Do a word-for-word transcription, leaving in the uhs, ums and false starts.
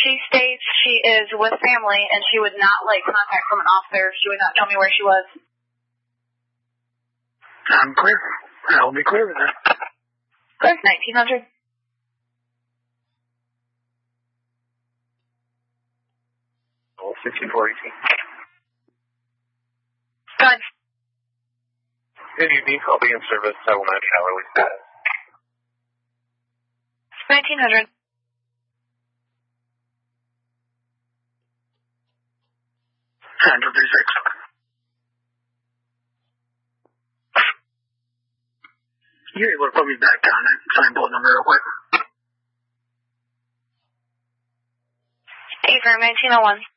she states she is with family and she would not like contact from an officer. She would not tell me where she was. I'm clear. I'll be clear with that. Clear. nineteen hundred. Oh, sixty-four eighteen. Go ahead. Good evening. I'll be in service. I will match hourly status. nineteen hundred. Handle three six. You're able to put me back down that signboard number real quick. Eight for nineteen oh one.